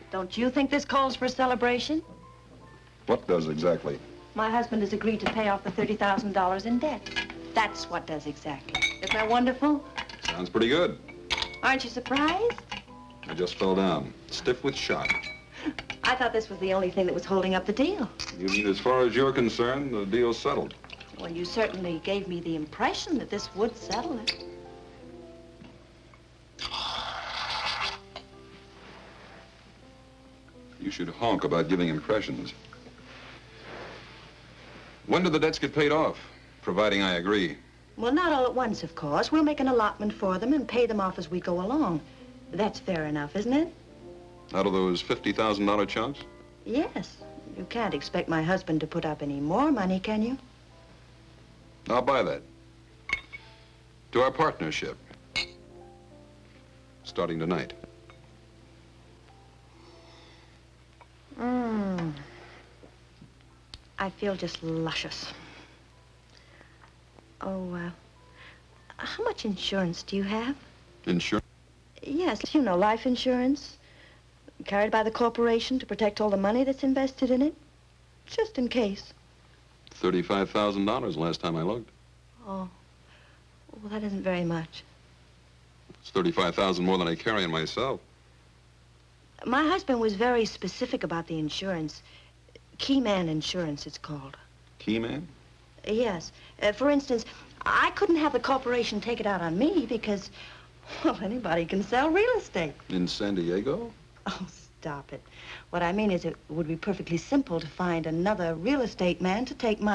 Don't you think this calls for a celebration? What does exactly? My husband has agreed to pay off the $30,000 in debt. That's what does exactly. Isn't that wonderful? Sounds pretty good. Aren't you surprised? I just fell down, stiff with shock. I thought this was the only thing that was holding up the deal. You mean as far as you're concerned, the deal's settled? Well, you certainly gave me the impression that this would settle it. You should honk about giving impressions. When do the debts get paid off, providing I agree? Well, not all at once, of course. We'll make an allotment for them and pay them off as we go along. That's fair enough, isn't it? Out of those $50,000 chunks? Yes. You can't expect my husband to put up any more money, can you? I'll buy that. To our partnership. Starting tonight. I feel just luscious. Oh, how much insurance do you have? Insurance? Yes, you know, life insurance. Carried by the corporation to protect all the money that's invested in it. Just in case. $35,000 last time I looked. Oh, well, that isn't very much. It's $35,000 more than I carry in myself. My husband was very specific about the insurance. Keyman Insurance, it's called. Keyman? Yes. For instance, I couldn't have the corporation take it out on me because, well, anybody can sell real estate. In San Diego? Oh, stop it. What I mean is it would be perfectly simple to find another real estate man to take my